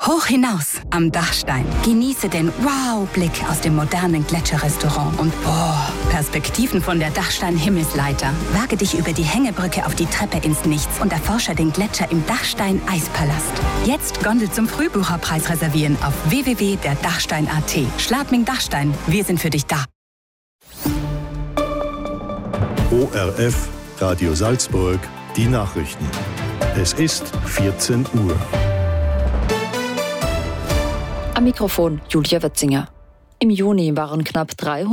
Hoch hinaus am Dachstein. Genieße den Wow-Blick aus dem modernen Gletscherrestaurant und Perspektiven von der Dachstein-Himmelsleiter. Wage dich über die Hängebrücke auf die Treppe ins Nichts und erforsche den Gletscher im Dachstein-Eispalast. Jetzt Gondel zum Frühbucherpreis reservieren auf www.derdachstein.at. Schladming Dachstein, wir sind für dich da. ORF, Radio Salzburg, die Nachrichten. Es ist 14 Uhr. Am Mikrofon Julia Wötzinger. Im Juni waren knapp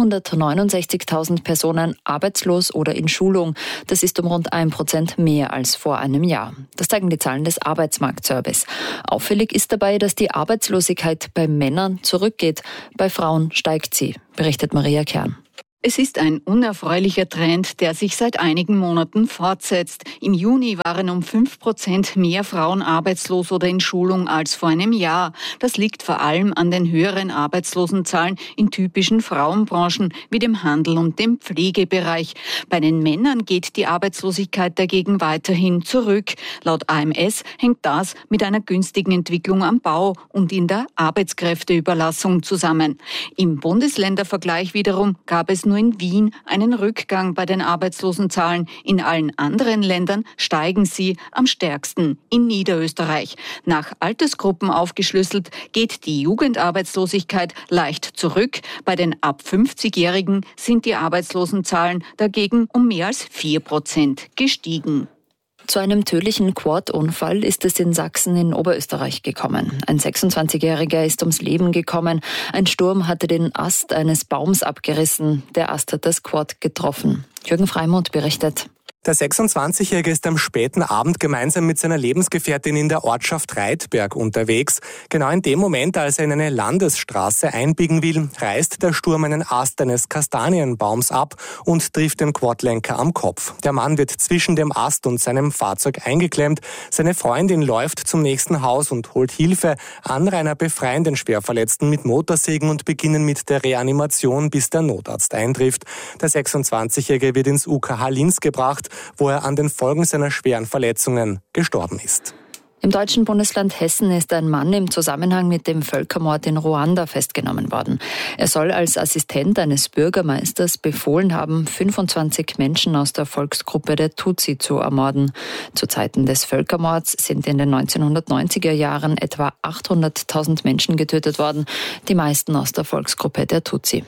369.000 Personen arbeitslos oder in Schulung. Das ist um rund 1% mehr als vor einem Jahr. Das zeigen die Zahlen des Arbeitsmarktservice. Auffällig ist dabei, dass die Arbeitslosigkeit bei Männern zurückgeht. Bei Frauen steigt sie, berichtet Maria Kern. Es ist ein unerfreulicher Trend, der sich seit einigen Monaten fortsetzt. Im Juni waren um 5% mehr Frauen arbeitslos oder in Schulung als vor einem Jahr. Das liegt vor allem an den höheren Arbeitslosenzahlen in typischen Frauenbranchen wie dem Handel und dem Pflegebereich. Bei den Männern geht die Arbeitslosigkeit dagegen weiterhin zurück. Laut AMS hängt das mit einer günstigen Entwicklung am Bau und in der Arbeitskräfteüberlassung zusammen. Im Bundesländervergleich wiederum gab es nur in Wien einen Rückgang bei den Arbeitslosenzahlen. In allen anderen Ländern steigen sie am stärksten in Niederösterreich. Nach Altersgruppen aufgeschlüsselt geht die Jugendarbeitslosigkeit leicht zurück. Bei den ab 50-Jährigen sind die Arbeitslosenzahlen dagegen um mehr als 4% gestiegen. Zu einem tödlichen Quad-Unfall ist es in Sachsen in Oberösterreich gekommen. Ein 26-Jähriger ist ums Leben gekommen. Ein Sturm hatte den Ast eines Baums abgerissen. Der Ast hat das Quad getroffen. Jürgen Freimuth berichtet. Der 26-Jährige ist am späten Abend gemeinsam mit seiner Lebensgefährtin in der Ortschaft Reitberg unterwegs. Genau in dem Moment, als er in eine Landesstraße einbiegen will, reißt der Sturm einen Ast eines Kastanienbaums ab und trifft den Quadlenker am Kopf. Der Mann wird zwischen dem Ast und seinem Fahrzeug eingeklemmt. Seine Freundin läuft zum nächsten Haus und holt Hilfe. Anrainer befreien den Schwerverletzten mit Motorsägen und beginnen mit der Reanimation, bis der Notarzt eintrifft. Der 26-Jährige wird ins UKH Linz gebracht, wo er an den Folgen seiner schweren Verletzungen gestorben ist. Im deutschen Bundesland Hessen ist ein Mann im Zusammenhang mit dem Völkermord in Ruanda festgenommen worden. Er soll als Assistent eines Bürgermeisters befohlen haben, 25 Menschen aus der Volksgruppe der Tutsi zu ermorden. Zu Zeiten des Völkermords sind in den 1990er Jahren etwa 800.000 Menschen getötet worden, die meisten aus der Volksgruppe der Tutsi.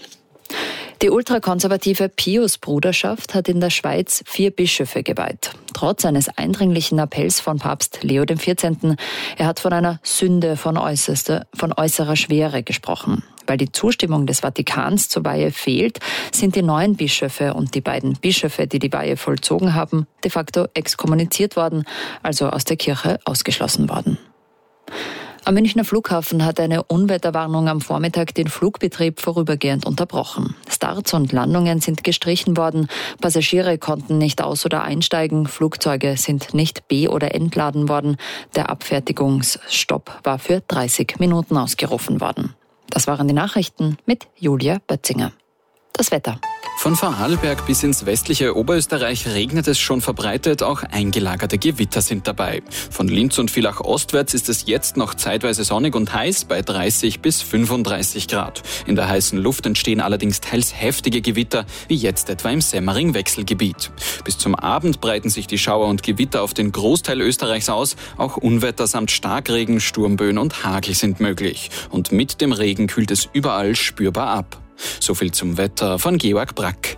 Die ultrakonservative Pius-Bruderschaft hat in der Schweiz 4 Bischöfe geweiht. Trotz eines eindringlichen Appells von Papst Leo XIV. Er hat von einer Sünde von äußerer Schwere gesprochen. Weil die Zustimmung des Vatikans zur Weihe fehlt, sind die neuen Bischöfe und die beiden Bischöfe, die die Weihe vollzogen haben, de facto exkommuniziert worden, also aus der Kirche ausgeschlossen worden. Am Münchner Flughafen hat eine Unwetterwarnung am Vormittag den Flugbetrieb vorübergehend unterbrochen. Starts und Landungen sind gestrichen worden, Passagiere konnten nicht aus- oder einsteigen, Flugzeuge sind nicht be- oder entladen worden. Der Abfertigungsstopp war für 30 Minuten ausgerufen worden. Das waren die Nachrichten mit Julia Bötzinger. Das Wetter. Von Vorarlberg bis ins westliche Oberösterreich regnet es schon verbreitet, auch eingelagerte Gewitter sind dabei. Von Linz und Villach ostwärts ist es jetzt noch zeitweise sonnig und heiß bei 30 bis 35 Grad. In der heißen Luft entstehen allerdings teils heftige Gewitter, wie jetzt etwa im Semmering-Wechselgebiet. Bis zum Abend breiten sich die Schauer und Gewitter auf den Großteil Österreichs aus. Auch Unwetter samt Starkregen, Sturmböen und Hagel sind möglich. Und mit dem Regen kühlt es überall spürbar ab. So viel zum Wetter von Georg Brack.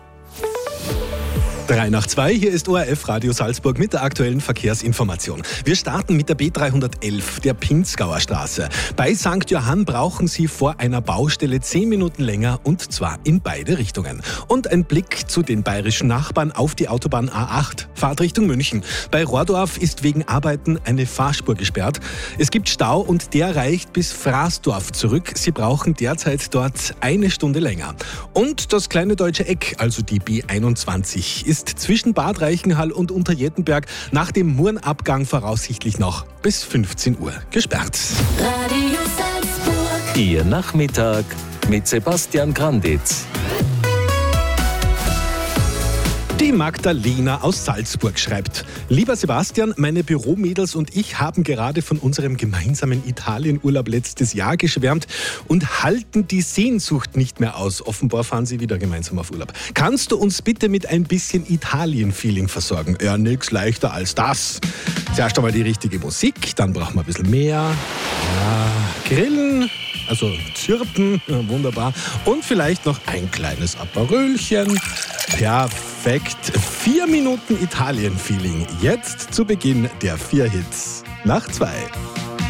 3 nach 2, hier ist ORF Radio Salzburg mit der aktuellen Verkehrsinformation. Wir starten mit der B311, der Pinzgauer Straße. Bei St. Johann brauchen Sie vor einer Baustelle 10 Minuten länger und zwar in beide Richtungen. Und ein Blick zu den bayerischen Nachbarn auf die Autobahn A8, Fahrt Richtung München. Bei Rohrdorf ist wegen Arbeiten eine Fahrspur gesperrt. Es gibt Stau und der reicht bis Fraßdorf zurück. Sie brauchen derzeit dort 1 Stunde länger. Und das kleine deutsche Eck, also die B21, ist zwischen Bad Reichenhall und Unterjettenberg nach dem Murnabgang voraussichtlich noch bis 15 Uhr gesperrt. Radio Salzburg. Ihr Nachmittag mit Sebastian Granditz. Die Magdalena aus Salzburg schreibt: Lieber Sebastian, meine Büromädels und ich haben gerade von unserem gemeinsamen Italienurlaub letztes Jahr geschwärmt und halten die Sehnsucht nicht mehr aus. Offenbar fahren sie wieder gemeinsam auf Urlaub. Kannst du uns bitte mit ein bisschen Italien-Feeling versorgen? Ja, nichts leichter als das. Zuerst einmal die richtige Musik, dann brauchen wir ein bisschen mehr. Ja, Grillen, also Zirpen, ja, wunderbar. Und vielleicht noch ein kleines Aperölchen. Perfekt. 4 Minuten Italien-Feeling. Jetzt zu Beginn der 4 Hits. Nach 2.